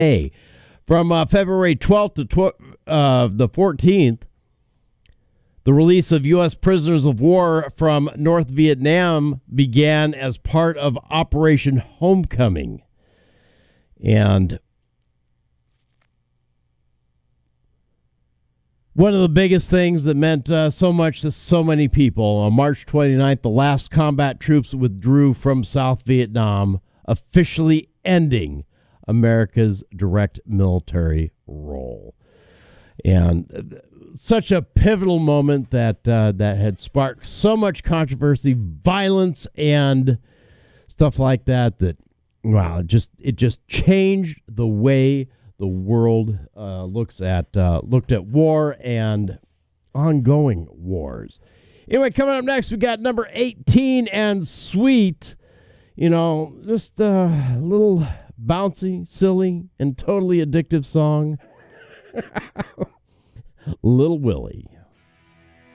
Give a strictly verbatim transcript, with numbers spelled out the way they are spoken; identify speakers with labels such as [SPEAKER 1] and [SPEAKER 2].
[SPEAKER 1] Hey, from uh, February twelfth to tw- uh, the fourteenth, the release of U S prisoners of war from North Vietnam began as part of Operation Homecoming. And one of the biggest things that meant uh, so much to so many people, on March twenty-ninth, the last combat troops withdrew from South Vietnam, officially ending America's direct military role. And such a pivotal moment that uh, that had sparked so much controversy, violence, and stuff like that. That wow, it just it just changed the way the world uh, looks at uh, looked at war and ongoing wars. Anyway, coming up next, we got number eighteen and Sweet. You know, just a little bouncy, silly, and totally addictive song. Little Willie.